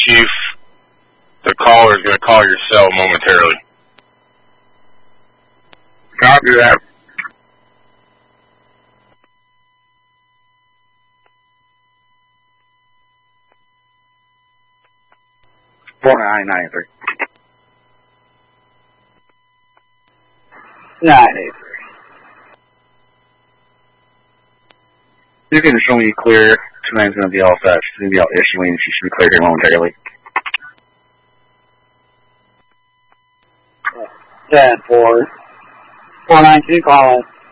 Chief, the caller is going to call your cell momentarily. Copy that. $49.93. 983. You can show me clear. Tonight's going to be all set. She's going to be out issuing. She should be clear here momentarily. 10-4. 492 calling.